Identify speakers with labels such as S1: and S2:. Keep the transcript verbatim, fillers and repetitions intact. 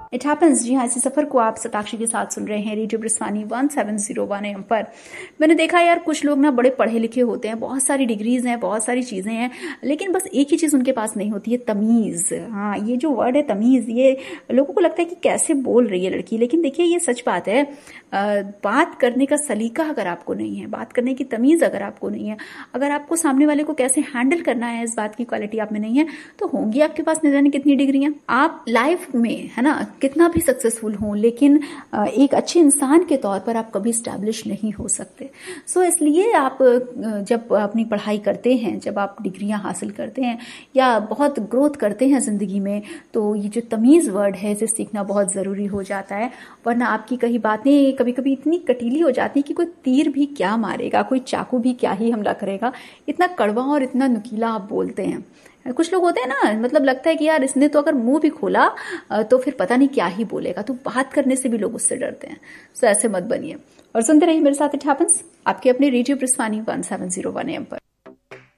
S1: It happens. जी हाँ, इसी सफर को आप सताक्षी के साथ सुन रहे हैं radio ब्रिस्वानी one seven zero one M पर। मैंने देखा यार, कुछ लोग ना बड़े पढ़े लिखे होते हैं, बहुत सारी डिग्रीज हैं, बहुत सारी चीजें हैं, लेकिन बस एक ही चीज उनके पास नहीं होती है, तमीज। हाँ, ये जो वर्ड है तमीज, ये लोगों को लगता है कि कैसे बोल रही है लड़की, लेकिन देखिए ये सच बात है। आ, बात करने का सलीका अगर आपको नहीं है, बात करने की तमीज अगर आपको नहीं है, अगर आपको सामने वाले को कैसे हैंडल करना है, इस बात की क्वालिटी आप में नहीं है, तो होंगी आपके पास न जाने कितनी डिग्रियां। आप लाइफ में, है ना, कितना भी सक्सेसफुल हो, लेकिन एक अच्छे इंसान के तौर पर आप कभी स्टैब्लिश नहीं हो सकते। सो इसलिए आप जब अपनी पढ़ाई करते हैं, जब आप डिग्रियां हासिल करते हैं या बहुत ग्रोथ करते हैं जिंदगी में, तो ये जो तमीज वर्ड है इसे सीखना बहुत जरूरी हो जाता है। वरना आपकी कई बातें कभी कभी इतनी कटीली हो जाती है कि कोई तीर भी क्या मारेगा, कोई चाकू भी क्या ही हमला करेगा, इतना कड़वा और इतना नुकीला आप बोलते हैं। कुछ लोग होते हैं ना, मतलब लगता है कि यार इसने तो अगर मुंह भी खोला तो फिर पता नहीं क्या ही बोलेगा, तो बात करने से भी लोग उससे डरते हैं। सो ऐसे मत बनिए और सुनते रहिए मेरे साथ इट हैपेंस, आपके अपने radio ब्रिस्वानी one seven zero one M पर।